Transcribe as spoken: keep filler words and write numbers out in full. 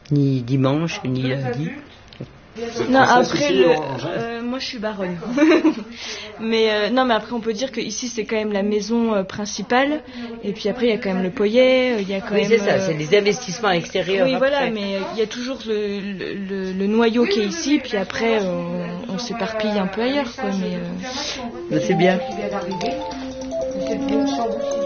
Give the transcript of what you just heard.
ni dimanche, ni lundi. Non, après, le, euh, moi je suis baronne. mais euh, non, mais après on peut dire que ici c'est quand même la maison euh, principale. Et puis après il y a quand même le poyer, il y a quand oui, même. c'est ça, euh... c'est des investissements extérieurs. Oui, après. voilà, mais il y a toujours le, le, le, le noyau qui est ici, puis après on, on s'éparpille un peu ailleurs, quoi. Mais, euh... mais c'est bien.